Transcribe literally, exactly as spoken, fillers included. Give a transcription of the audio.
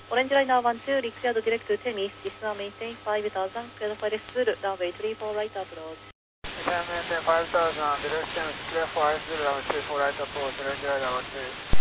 Orange Liner one two, cleared direct to Temis. This now maintain five thousand, cleared for full, runway three four right approach. Maintain five thousand, direction clear for runway three four right approach, Orange Liner one two.